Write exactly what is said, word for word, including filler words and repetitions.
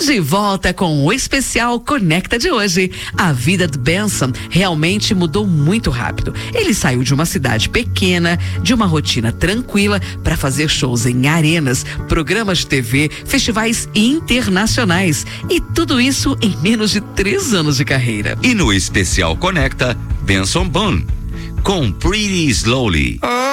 De volta com o especial Conecta de hoje. A vida de Benson realmente mudou muito rápido. Ele saiu de uma cidade pequena, de uma rotina tranquila, para fazer shows em arenas, programas de T V, festivais internacionais. E tudo isso em menos de três anos de carreira. E no especial Conecta, Benson Boone, com Pretty Slowly. Oh.